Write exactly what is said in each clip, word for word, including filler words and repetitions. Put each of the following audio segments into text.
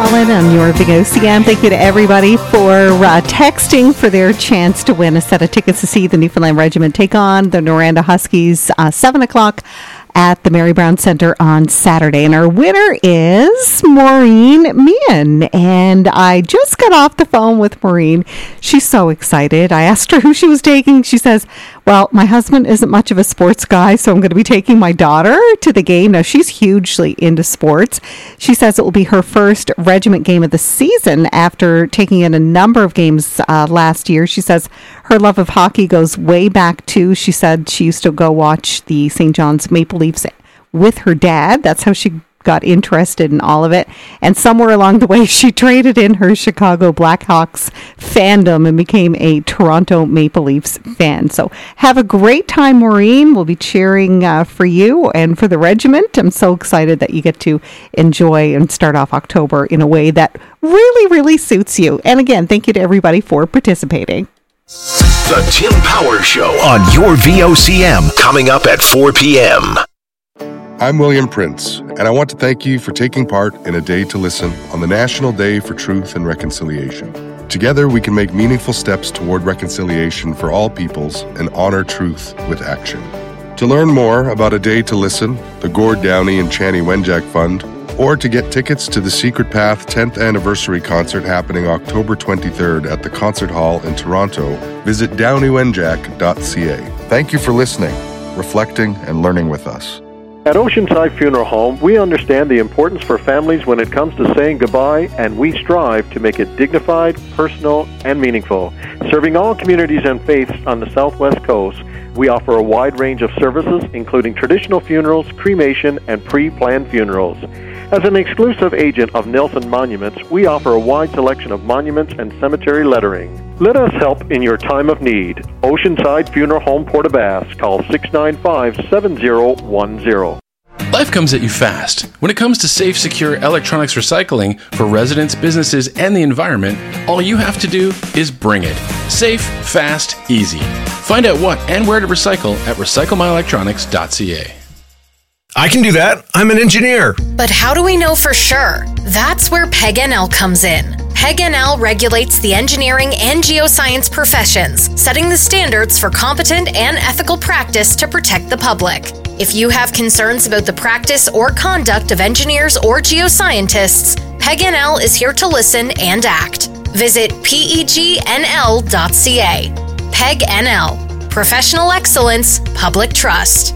Ellen on your Big O C M. Thank you to everybody for uh, texting for their chance to win a set of tickets to see the Newfoundland Regiment take on the Noranda Huskies, uh, seven o'clock at the Mary Brown Center on Saturday. And our winner is Maureen Meehan. And I just got off the phone with Maureen. She's so excited. I asked her who she was taking. She says, well, my husband isn't much of a sports guy, so I'm going to be taking my daughter to the game. Now, she's hugely into sports. She says it will be her first regiment game of the season after taking in a number of games uh, last year. She says her love of hockey goes way back too. She said she used to go watch the Saint John's Maple Leafs with her dad. That's how she got interested in all of it. And somewhere along the way, she traded in her Chicago Blackhawks fandom and became a Toronto Maple Leafs fan. So have a great time, Maureen. We'll be cheering uh, for you and for the regiment. I'm so excited that you get to enjoy and start off October in a way that really, really suits you. And again, thank you to everybody for participating. The Tim Power Show on your V O C M, coming up at four p.m. I'm William Prince, and I want to thank you for taking part in A Day to Listen on the National Day for Truth and Reconciliation. Together, we can make meaningful steps toward reconciliation for all peoples and honor truth with action. To learn more about A Day to Listen, the Gord Downey and Chani Wenjack Fund, or to get tickets to the Secret Path tenth Anniversary Concert happening October twenty-third at the Concert Hall in Toronto, visit downey wenjack dot c a. Thank you for listening, reflecting, and learning with us. At Oceanside Funeral Home, we understand the importance for families when it comes to saying goodbye, and we strive to make it dignified, personal, and meaningful. Serving all communities and faiths on the Southwest Coast, we offer a wide range of services, including traditional funerals, cremation, and pre-planned funerals. As an exclusive agent of Nelson Monuments, we offer a wide selection of monuments and cemetery lettering. Let us help in your time of need. Oceanside Funeral Home, Port-aux-Basques. Call six nine five, seven zero one zero. Life comes at you fast. When it comes to safe, secure electronics recycling for residents, businesses, and the environment, all you have to do is bring it. Safe, fast, easy. Find out what and where to recycle at recycle my electronics dot c a. I can do that. I'm an engineer. But how do we know for sure? That's where P E G N L comes in. P E G N L regulates the engineering and geoscience professions, setting the standards for competent and ethical practice to protect the public. If you have concerns about the practice or conduct of engineers or geoscientists, P E G N L is here to listen and act. Visit P E G N L dot c a. P E G N L. Professional excellence, public trust.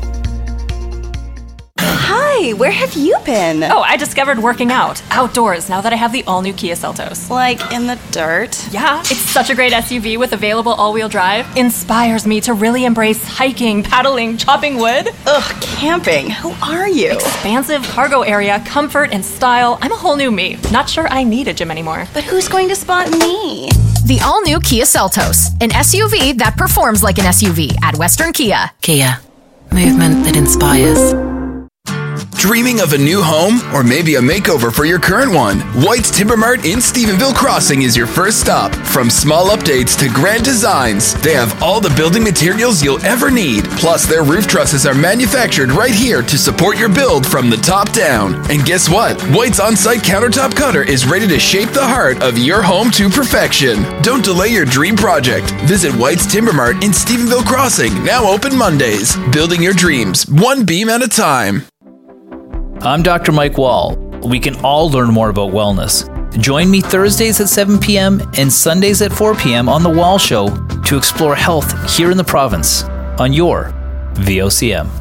Hi, where have you been? Oh, I discovered working out outdoors now that I have the all-new Kia Seltos. Like in the dirt? Yeah, it's such a great S U V with available all-wheel drive. Inspires me to really embrace hiking, paddling, chopping wood. Ugh, camping. Who are you? Expansive cargo area, comfort and style. I'm a whole new me. Not sure I need a gym anymore. But who's going to spot me? The all-new Kia Seltos, an S U V that performs like an S U V at Western Kia. Kia, movement that inspires. Dreaming of a new home or maybe a makeover for your current one? White's Timber Mart in Stephenville Crossing is your first stop. From small updates to grand designs, they have all the building materials you'll ever need. Plus, their roof trusses are manufactured right here to support your build from the top down. And guess what? White's on-site countertop cutter is ready to shape the heart of your home to perfection. Don't delay your dream project. Visit White's Timber Mart in Stephenville Crossing, now open Mondays. Building your dreams, one beam at a time. I'm Doctor Mike Wall. We can all learn more about wellness. Join me Thursdays at seven p.m. and Sundays at four p.m. on The Wall Show to explore health here in the province on your V O C M.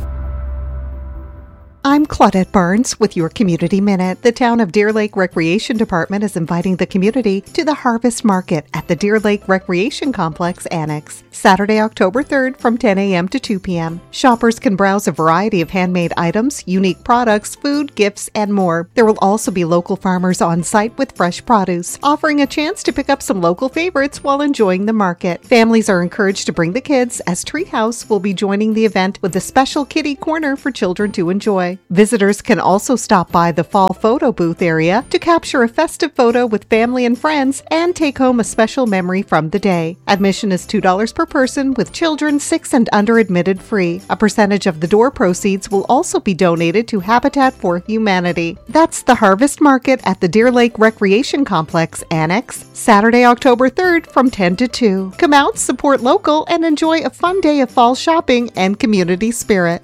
I'm Claudette Barnes with your Community Minute. The Town of Deer Lake Recreation Department is inviting the community to the Harvest Market at the Deer Lake Recreation Complex Annex, Saturday, October third from ten a.m. to two p.m. Shoppers can browse a variety of handmade items, unique products, food, gifts, and more. There will also be local farmers on site with fresh produce, offering a chance to pick up some local favorites while enjoying the market. Families are encouraged to bring the kids, as Treehouse will be joining the event with a special kiddie corner for children to enjoy. July. Visitors can also stop by the fall photo booth area to capture a festive photo with family and friends and take home a special memory from the day. Admission is two dollars per person, with children six and under admitted free. A percentage of the door proceeds will also be donated to Habitat for Humanity. That's the Harvest Market at the Deer Lake Recreation Complex Annex, Saturday, October third from ten to two. Come out, support local, and enjoy a fun day of fall shopping and community spirit.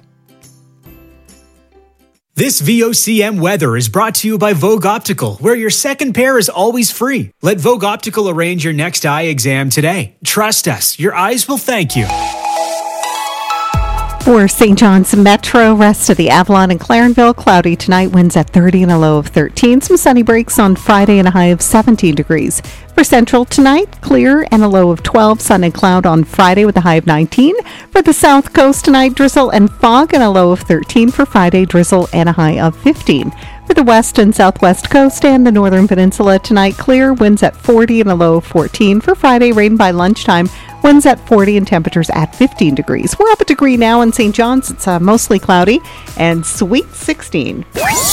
This V O C M weather is brought to you by Vogue Optical, where your second pair is always free. Let Vogue Optical arrange your next eye exam today. Trust us, your eyes will thank you. For Saint John's Metro, rest of the Avalon and Clarenville, cloudy tonight, winds at thirty and a low of thirteen. Some sunny breaks on Friday and a high of seventeen degrees. For Central tonight, clear and a low of twelve. Sun and cloud on Friday with a high of nineteen. For the South Coast tonight, drizzle and fog and a low of thirteen. For Friday, drizzle and a high of fifteen. For the West and Southwest Coast and the Northern Peninsula tonight, clear, winds at forty and a low of fourteen. For Friday, rain by lunchtime, winds at forty and temperatures at fifteen degrees. We're up a degree now in Saint John's. It's uh, mostly cloudy and sweet sixteen.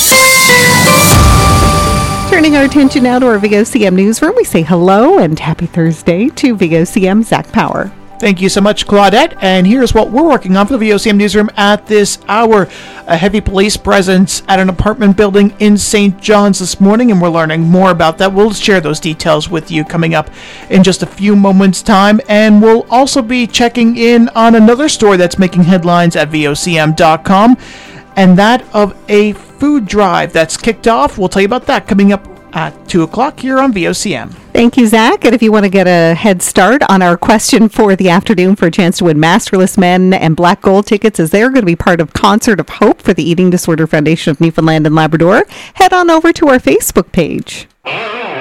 Turning our attention now to our V O C M newsroom, we say hello and happy Thursday to V O C M Zach Power. Thank you so much, Claudette. And here's what we're working on for the V O C M newsroom at this hour. A heavy police presence at an apartment building in Saint John's this morning, and we're learning more about that. We'll share those details with you coming up in just a few moments' time. And we'll also be checking in on another story that's making headlines at V O C M dot com, and that of a food drive that's kicked off. We'll tell you about that coming up at two o'clock here on V O C M. Thank you, Zach. And if you want to get a head start on our question for the afternoon for a chance to win Masterless Men and Black Gold tickets, as they're going to be part of Concert of Hope for the Eating Disorder Foundation of Newfoundland and Labrador, head on over to our Facebook page.